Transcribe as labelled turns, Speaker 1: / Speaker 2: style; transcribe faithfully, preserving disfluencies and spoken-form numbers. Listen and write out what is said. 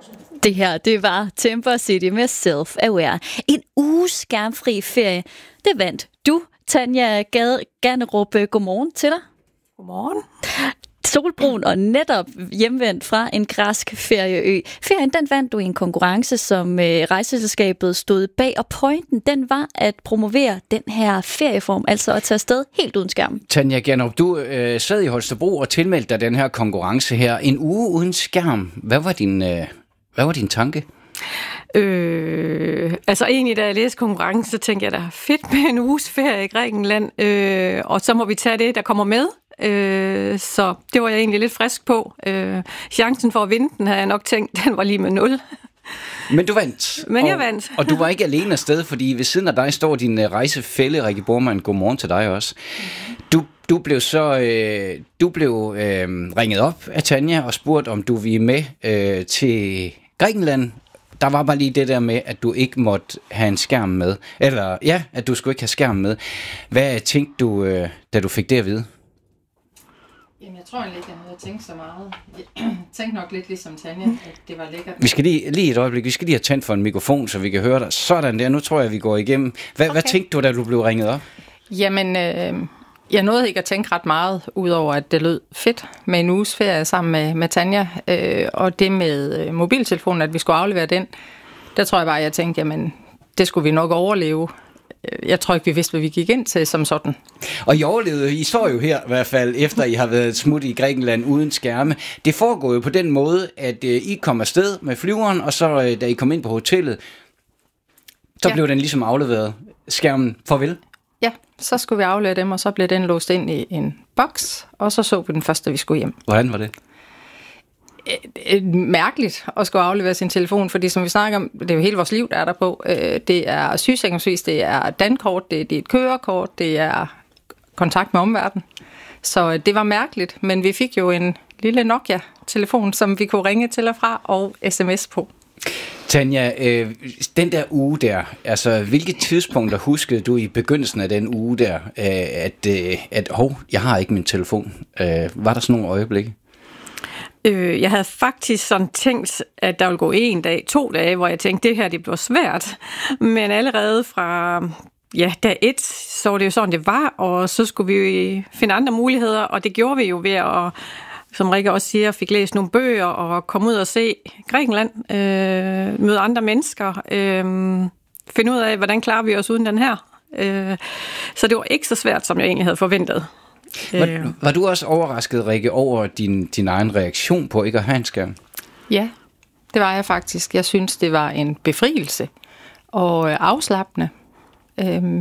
Speaker 1: Det her, det var Temper City med Self-Aware. En uge skærmfri ferie, det vandt du, Tanja Ganderup. Godmorgen til dig.
Speaker 2: Godmorgen.
Speaker 1: Solbrun og netop hjemvendt fra en græsk ferieø. Ferien, den vandt du i en konkurrence, som rejseselskabet stod bag, og pointen, den var at promovere den her ferieform, altså at tage afsted helt uden skærm.
Speaker 3: Tanja Ganderup, du øh, sad i Holstebro og tilmeldte dig den her konkurrence her. En uge uden skærm. Hvad var din, øh, hvad var din tanke?
Speaker 2: Øh, altså egentlig, da jeg læste konkurrencen, så tænkte jeg, da fedt med en uges ferie i Grækenland, øh, og så må vi tage det, der kommer med. Øh, så det var jeg egentlig lidt frisk på. Øh, chancen for at vinde den, havde jeg nok tænkt, den var lige med nul.
Speaker 3: Men du vandt.
Speaker 2: Men jeg
Speaker 3: og,
Speaker 2: vandt.
Speaker 3: Og du var ikke alene afsted, fordi ved siden af dig står din uh, rejsefælle, Rikke Bormann. Godmorgen til dig også. Du, du blev så øh, du blev øh, ringet op af Tanja og spurgt, om du ville med øh, til Grækenland. Der var bare lige det der med, at du ikke måtte have en skærm med. Eller ja, at du skulle ikke have skærm med. Hvad tænkte du, øh, da du fik det at vide?
Speaker 4: Jamen, jeg tror egentlig ikke, jeg havde tænkt så meget. Jeg tænkte nok lidt ligesom Tanja, at det var lækkert.
Speaker 3: Vi skal lige, lige et øjeblik, vi skal lige have tændt for en mikrofon, så vi kan høre dig. Sådan der, nu tror jeg, vi går igennem. Hvad, okay. hvad tænkte du, da du blev ringet op?
Speaker 4: Jamen, øh, jeg nåede ikke at tænke ret meget, udover at det lød fedt med en uges ferie sammen med, med Tanja. Øh, og det med øh, mobiltelefonen, at vi skulle aflevere den, der tror jeg bare, jeg tænkte, jamen, det skulle vi nok overleve. Jeg tror ikke, vi vidste, hvad vi gik ind til som sådan.
Speaker 3: Og I overlevede, I står jo her i hvert fald, efter I har været smut i Grækenland uden skærme. Det foregår jo på den måde, at øh, I kom afsted med flyveren, og så øh, da I kom ind på hotellet, så ja. blev den ligesom afleveret. Skærmen farvel.
Speaker 4: Ja, så skulle vi aflevere dem, og så blev den låst ind i en boks, og så så vi den første, vi skulle hjem.
Speaker 3: Hvordan var det?
Speaker 4: Mærkeligt at skulle aflevere sin telefon, fordi som vi snakker om, det er jo hele vores liv, der er der på. Det er sygesikringsvis, det er dankort, det er dit kørekort, det er kontakt med omverdenen. Så det var mærkeligt, men vi fik jo en lille Nokia-telefon, som vi kunne ringe til og fra og sms på.
Speaker 3: Tanja, øh, den der uge der, altså hvilke tidspunkter huskede du i begyndelsen af den uge der, øh, at, øh, at hov, jeg har ikke min telefon. Øh, var der sådan nogle øjeblikke?
Speaker 2: Øh, jeg havde faktisk sådan tænkt, at der ville gå en dag, to dage, hvor jeg tænkte, det her det bliver svært. Men allerede fra ja, dag et, så var det jo sådan, det var, og så skulle vi finde andre muligheder, og det gjorde vi jo ved at, som Rikke også siger, fik læst nogle bøger og komme ud og se Grækenland, øh, møde andre mennesker, øh, finde ud af, hvordan klarer vi os uden den her. Øh, så det var ikke så svært, som jeg egentlig havde forventet.
Speaker 3: Var, var du også overrasket, Rikke, over din, din egen reaktion på ikke at have en skærm?
Speaker 4: Ja, det var jeg faktisk. Jeg synes, det var en befrielse og afslappende.